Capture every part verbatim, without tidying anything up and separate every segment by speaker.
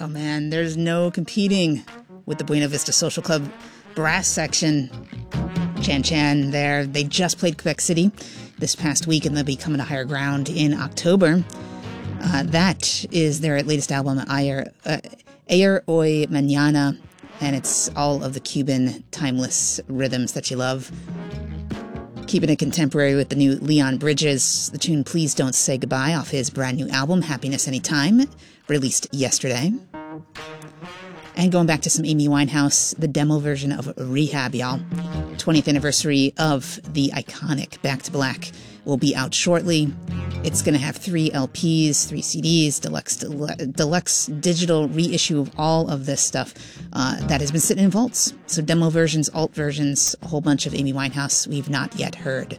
Speaker 1: Oh man, there's no competing with the Buena Vista Social Club brass section. Chan Chan there. They just played Quebec City this past week, and they'll be coming to Higher Ground in October. Uh, that is their latest album, Ayer, uh, Ayer Hoy Mañana, and it's all of the Cuban timeless rhythms that you love. Keeping it contemporary with the new Leon Bridges, the tune Please Don't Say Goodbye off his brand new album, Happiness Anytime, released yesterday. And going back to some Amy Winehouse, the demo version of Rehab, y'all. twentieth anniversary of the iconic Back to Black will be out shortly. It's going to have three L Ps, three C Ds, deluxe deluxe digital reissue of all of this stuff uh, that has been sitting in vaults. So demo versions, alt versions, a whole bunch of Amy Winehouse we've not yet heard.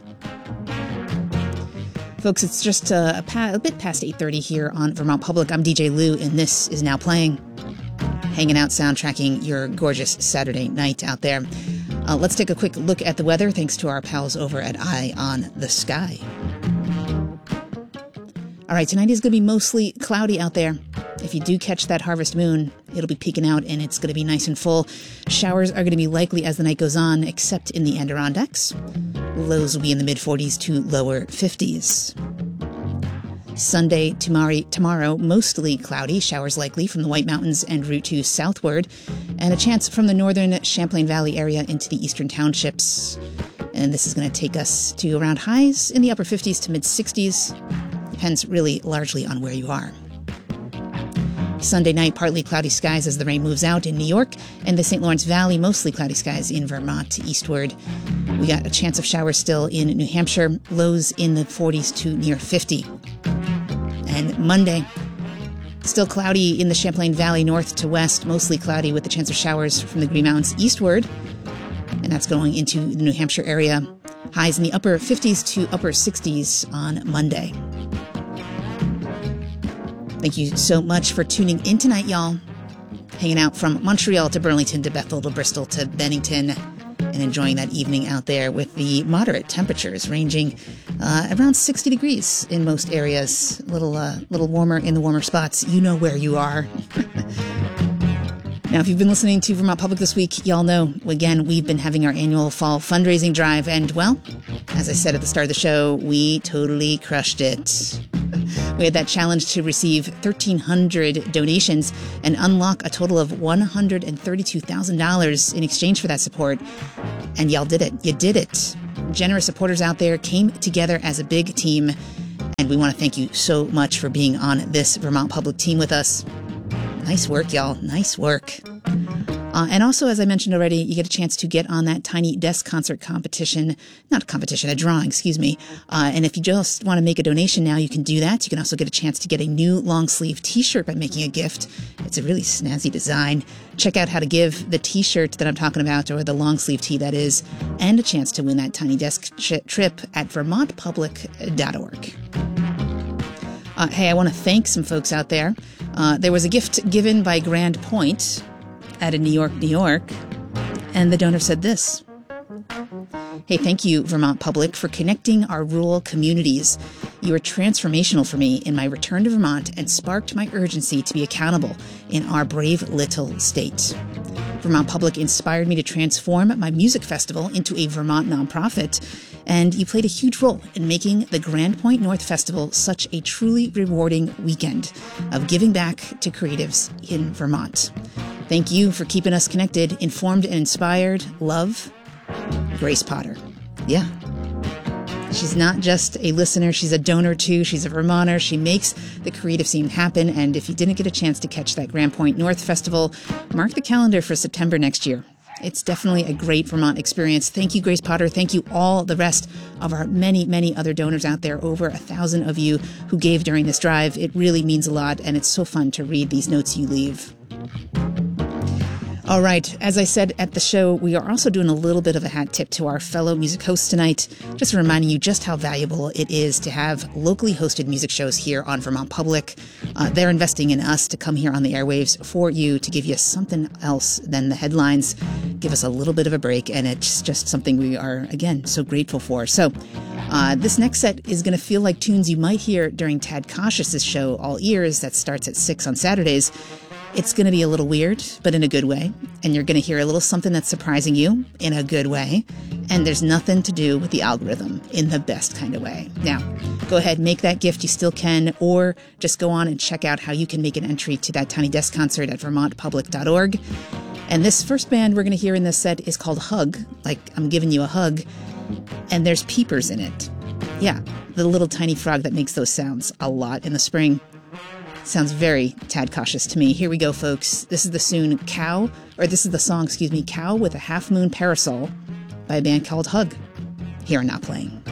Speaker 1: Folks, it's just uh, a, pa- a bit past eight thirty here on Vermont Public. I'm D J Lou, and this is Now Playing. Hanging out, soundtracking your gorgeous Saturday night out there. Uh, let's take a quick look at the weather, thanks to our pals over at Eye on the Sky. All right, tonight is going to be mostly cloudy out there. If you do catch that harvest moon, it'll be peeking out and it's going to be nice and full. Showers are going to be likely as the night goes on, except in the Adirondacks. Lows will be in the mid forties to lower fifties. Sunday, tomorrow, tomorrow, mostly cloudy, showers likely from the White Mountains and Route two southward, and a chance from the northern Champlain Valley area into the eastern townships. And this is going to take us to around highs in the upper fifties to mid sixties. Depends really largely on where you are. Sunday night, partly cloudy skies as the rain moves out in New York, and the Saint Lawrence Valley, mostly cloudy skies in Vermont eastward. We got a chance of showers still in New Hampshire, lows in the forties to near fifty. And Monday, still cloudy in the Champlain Valley north to west, mostly cloudy with a chance of showers from the Green Mountains eastward. And that's going into the New Hampshire area. Highs in the upper fifties to upper sixties on Monday. Thank you so much for tuning in tonight, y'all. Hanging out from Montreal to Burlington to Bethel to Bristol to Bennington, and enjoying that evening out there with the moderate temperatures ranging uh, around sixty degrees in most areas. A little, uh, little warmer in the warmer spots. You know where you are. Now, if you've been listening to Vermont Public this week, y'all know, again, we've been having our annual fall fundraising drive. And, well, as I said at the start of the show, we totally crushed it. We had that challenge to receive thirteen hundred donations and unlock a total of one hundred thirty-two thousand dollars in exchange for that support. And y'all did it. You did it. Generous supporters out there came together as a big team. And we want to thank you so much for being on this Vermont Public team with us. Nice work, y'all. Nice work. Uh, and also, as I mentioned already, you get a chance to get on that Tiny Desk concert competition. Not a competition, a drawing, excuse me. Uh, and if you just want to make a donation now, you can do that. You can also get a chance to get a new long sleeve t-shirt by making a gift. It's a really snazzy design. Check out how to give the t-shirt that I'm talking about, or the long sleeve tee that is, and a chance to win that Tiny Desk ch- trip at vermont public dot org. Uh, hey, I want to thank some folks out there. Uh, there was a gift given by Grand Point out of New York, New York, and the donor said this. Hey, thank you, Vermont Public, for connecting our rural communities. You were transformational for me in my return to Vermont and sparked my urgency to be accountable in our brave little state. Vermont Public inspired me to transform my music festival into a Vermont nonprofit, and you played a huge role in making the Grand Point North Festival such a truly rewarding weekend of giving back to creatives in Vermont. Thank you for keeping us connected, informed, and inspired. Love, Grace Potter. Yeah. She's not just a listener, she's a donor too. She's a Vermonter. She makes the creative scene happen. And if you didn't get a chance to catch that Grand Point North Festival, mark the calendar for September next year. It's definitely a great Vermont experience. Thank you, Grace Potter. Thank you all the rest of our many, many other donors out there. Over a thousand of you who gave during this drive. It really means a lot, and it's so fun to read these notes you leave. All right, as I said at the show, we are also doing a little bit of a hat tip to our fellow music hosts tonight, just reminding you just how valuable it is to have locally hosted music shows here on Vermont Public. Uh, they're investing in us to come here on the airwaves for you, to give you something else than the headlines, give us a little bit of a break, and it's just something we are, again, so grateful for. So uh, this next set is going to feel like tunes you might hear during Tad Cautious' show, All Ears, that starts at six on Saturdays. It's going to be a little weird, but in a good way. And you're going to hear a little something that's surprising you in a good way. And there's nothing to do with the algorithm in the best kind of way. Now, go ahead, make that gift. You still can, or just go on and check out how you can make an entry to that Tiny Desk concert at vermont public dot org. And this first band we're going to hear in this set is called Hug, like I'm giving you a hug. And there's peepers in it. Yeah, the little tiny frog that makes those sounds a lot in the spring. Sounds very tad cautious to me. Here we go, folks. This is the soon Cow, or this is the song, excuse me, Cow with a Half Moon Parasol by a band called Hug. Here on Not Playing.